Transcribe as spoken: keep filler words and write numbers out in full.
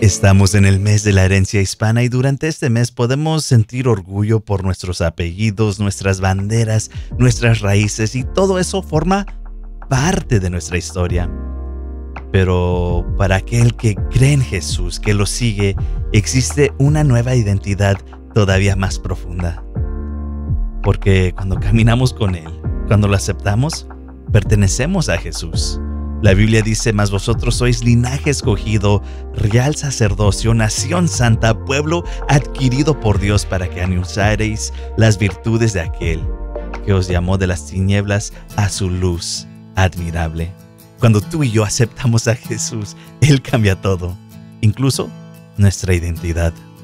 Estamos en el mes de la herencia hispana y durante este mes podemos sentir orgullo por nuestros apellidos, nuestras banderas, nuestras raíces y todo eso forma parte de nuestra historia. Pero para aquel que cree en Jesús, que lo sigue, existe una nueva identidad todavía más profunda. Porque cuando caminamos con Él, cuando lo aceptamos, pertenecemos a Jesús. La Biblia dice, mas vosotros sois linaje escogido, real sacerdocio, nación santa, pueblo adquirido por Dios para que anunciareis las virtudes de aquel que os llamó de las tinieblas a su luz admirable. Cuando tú y yo aceptamos a Jesús, Él cambia todo, incluso nuestra identidad.